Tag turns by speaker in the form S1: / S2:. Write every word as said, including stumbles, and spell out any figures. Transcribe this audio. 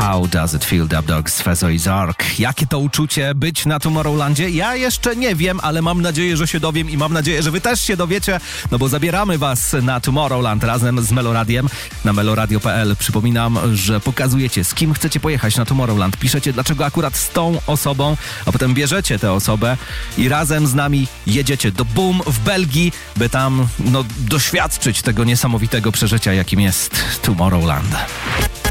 S1: How Does It Feel? Dub Dogs, Fezo i Zark. Jakie to uczucie być na Tomorrowlandzie? Ja jeszcze nie wiem, ale mam nadzieję, że się dowiem i mam nadzieję, że wy też się dowiecie, no bo zabieramy was na Tomorrowland razem z Meloradiem na meloradio kropka p l. Przypominam, że pokazujecie, z kim chcecie pojechać na Tomorrowland. Piszecie, dlaczego akurat z tą osobą, a potem bierzecie tę osobę i razem z nami jedziecie do Boom w Belgii, by tam no, doświadczyć tego niesamowitego przeżycia, jakim jest Tomorrowland.